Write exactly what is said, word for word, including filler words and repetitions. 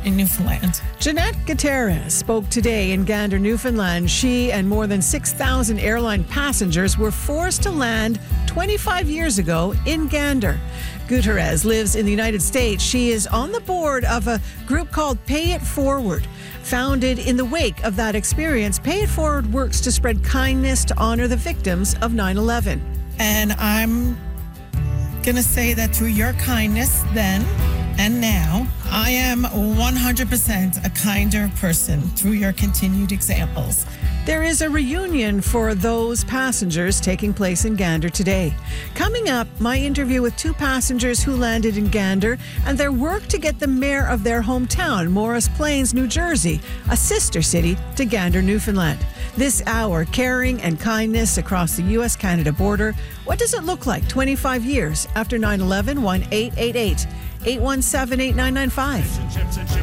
in Newfoundland. Jeanette Gutierrez spoke today in Gander, Newfoundland. She and more than six thousand airline passengers were forced to land twenty-five years ago in Gander. Gutierrez lives in the United States. She is on the board of a group called Pay It Forward. Founded in the wake of that experience, Pay It Forward works to spread kindness to honor the victims of nine eleven. And I'm going to say that through your kindness then and now, I am one hundred percent a kinder person through your continued examples. There is a reunion for those passengers taking place in Gander today. Coming up, my interview with two passengers who landed in Gander and their work to get the mayor of their hometown, Morris Plains, New Jersey, a sister city to Gander, Newfoundland. This hour, caring and kindness across the U S Canada border. What does it look like twenty-five years after nine eleven? one eight eight eight, eight one seven, eight nine nine five.